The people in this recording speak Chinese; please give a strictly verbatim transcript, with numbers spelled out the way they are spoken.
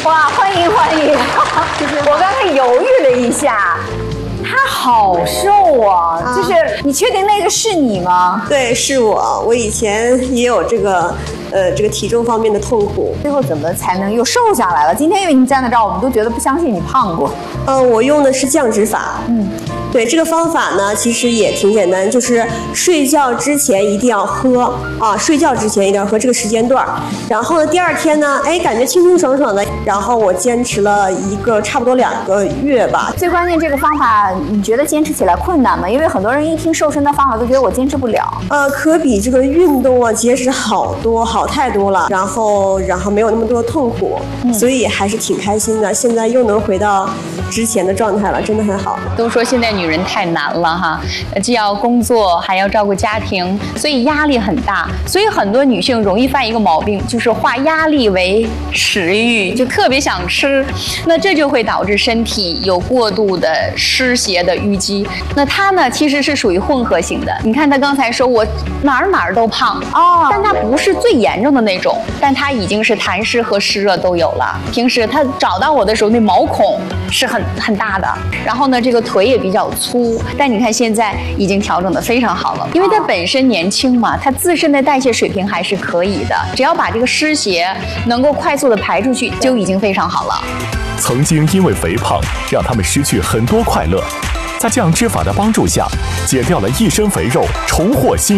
哇，欢迎欢迎！我刚才犹豫了一下，他好瘦啊！啊就是你确定那个是你吗？ 对，是我。我以前也有这个，呃，这个体重方面的痛苦。 最后怎么才能又瘦下来了？今天因为你站在这儿，我们都觉得不相信你胖过。 呃，我用的是降脂法。嗯。对，这个方法呢，其实也挺简单，就是睡觉之前一定要喝啊，睡觉之前一定要喝这个时间段。然后呢，第二天呢，哎，感觉清清爽爽的。然后我坚持了一个差不多两个月吧。 最关键，这个方法你觉得坚持起来困难吗？因为很多人一听瘦身的方法都觉得我坚持不了。 呃，可比这个运动啊节食好多，好太多了。然后，然后没有那么多痛苦，嗯、所以还是挺开心的。现在又能回到之前的状态了，真的很好。 都说现在女人太难了哈，既要工作还要照顾家庭，所以压力很大。所以很多女性容易犯一个毛病，就是化压力为食欲，就特别想吃。那这就会导致身体有过度的湿邪的淤积。那她呢，其实是属于混合型的。你看她刚才说我哪儿哪儿都胖哦，但她不是最严重的那种，但她已经是痰湿和湿热都有了。平时她找到我的时候，那毛孔是很很大的，然后呢，这个腿也比较粗。但你看现在已经调整得非常好了，因为她本身年轻嘛，她自身的代谢水平还是可以的，只要把这个湿邪能够快速的排出去，就已经非常好了。 曾经因为肥胖让他们失去很多快乐，在降脂法的帮助下，减掉了一身肥肉，重获新